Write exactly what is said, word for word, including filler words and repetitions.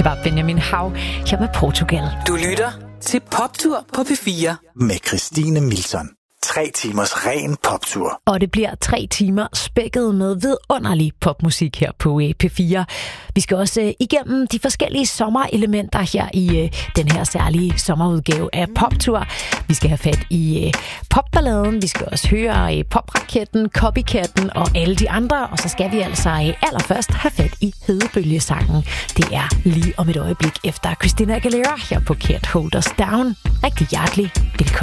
var Benjamin Hav her med Portugal. Du lytter til Poptur på P fire. Med Christine Milton. Tre timers ren poptur. Og det bliver tre timer spækket med vidunderlig popmusik her på P fire. Vi skal også igennem de forskellige sommerelementer her i den her særlige sommerudgave af Poptur. Vi skal have fat i popballaden, vi skal også høre popraketten, copycatten og alle de andre. Og så skal vi altså allerførst have fat i hedebølgesangen. Det er lige om et øjeblik efter Christina Aguilera her på Can't Hold Us Down. Rigtig hjertelig velkommen.